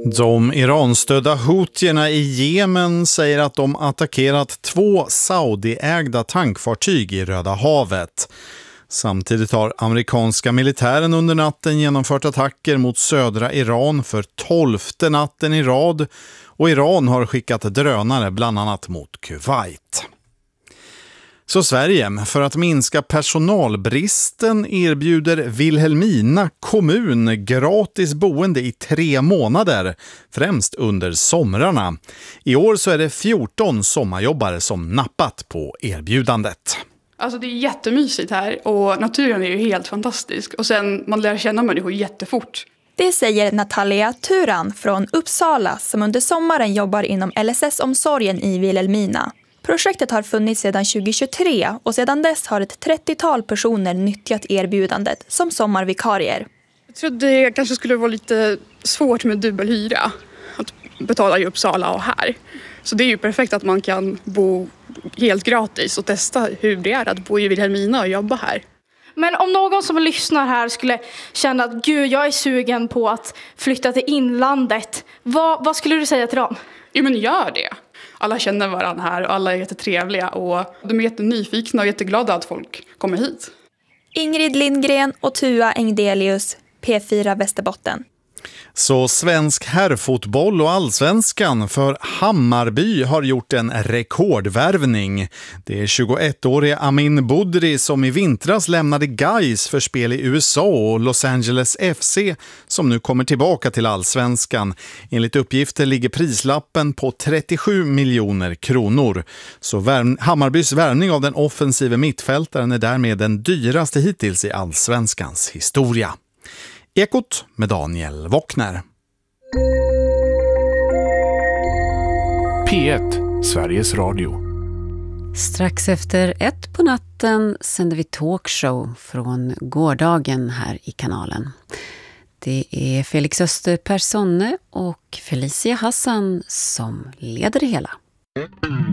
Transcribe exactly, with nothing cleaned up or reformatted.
De Iranstödda hutierna i Jemen säger att de attackerat två Saudi-ägda tankfartyg i Röda havet. Samtidigt har amerikanska militären under natten genomfört attacker mot södra Iran för tolfte natten i rad, och Iran har skickat drönare bland annat mot Kuwait. Så Sverige, för att minska personalbristen, erbjuder Vilhelmina kommun gratis boende i tre månader, främst under somrarna. I år så är det fjorton sommarjobbare som nappat på erbjudandet. Alltså det är jättemysigt här och naturen är ju helt fantastisk. Och sen man lär känna människor jättefort. Det säger Natalia Turan från Uppsala som under sommaren jobbar inom L S S-omsorgen i Vilhelmina. Projektet har funnits sedan tjugohundratjugotre och sedan dess har ett trettiotal personer nyttjat erbjudandet som sommarvikarier. Jag tror det kanske skulle vara lite svårt med dubbelhyra att betala i Uppsala och här. Så det är ju perfekt att man kan bo helt gratis och testa hur det är att bo i Vilhelmina och jobba här. Men om någon som lyssnar här skulle känna att gud, jag är sugen på att flytta till inlandet. Vad, vad skulle du säga till dem? Jo, men gör det. Alla känner varandra här och alla är jättetrevliga och de är jättenyfikna och jätteglada att folk kommer hit. Ingrid Lindgren och Tua Engdelius, P fyra Västerbotten. Så svensk herrfotboll och allsvenskan, för Hammarby har gjort en rekordvärvning. Det är tjugoettårige Amin Budri som i vintras lämnade Gais för spel i U S A och Los Angeles F C som nu kommer tillbaka till allsvenskan. Enligt uppgifter ligger prislappen på trettiosju miljoner kronor. Så värv- Hammarbys värvning av den offensiva mittfältaren är därmed den dyraste hittills i allsvenskans historia. Ekot med Daniel Wockner. P ett, Sveriges Radio. Strax efter ett på natten sänder vi talkshow från gårdagen här i kanalen. Det är Felix Öster Personne och Felicia Hassan som leder det hela.